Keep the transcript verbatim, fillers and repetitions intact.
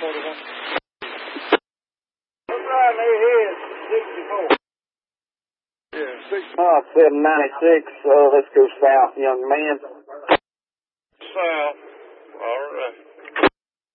forty-one. What's right near here? sixty-four. Yeah, six. Uh, seven ninety-six. Uh, let's go south, young man. South.